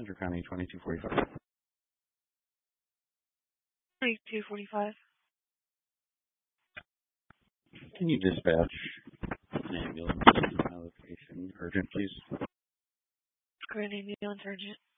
Central County 2245. 2245. Can you dispatch an ambulance to my location? Urgent, please. Grand ambulance urgent.